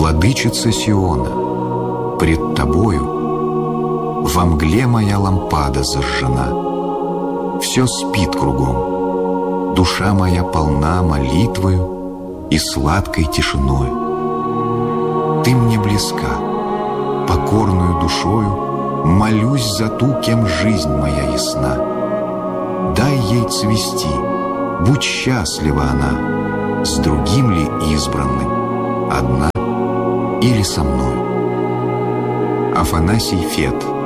Владычица Сиона, пред тобою во мгле моя лампада зажжена. Все спит кругом, душа моя полна молитвою и сладкой тишиною. Ты мне близка, покорную душою молюсь за ту, кем жизнь моя ясна. Дай ей цвести, будь счастлива она, с другим ли избранным, одна или со мною. Афанасий Фет.